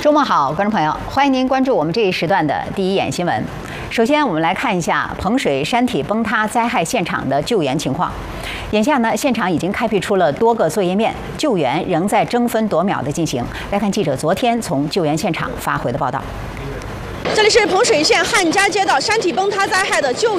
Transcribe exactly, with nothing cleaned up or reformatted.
周末好，观众朋友，欢迎您关注我们这一时段的第一眼新闻。首先，我们来看一下彭水山体崩塌灾害现场的救援情况。眼下呢，现场已经开辟出了多个作业面，救援仍在争分夺秒地进行。来看记者昨天从救援现场发回的报道。 这里是彭水县汉家街道山体崩塌灾害的救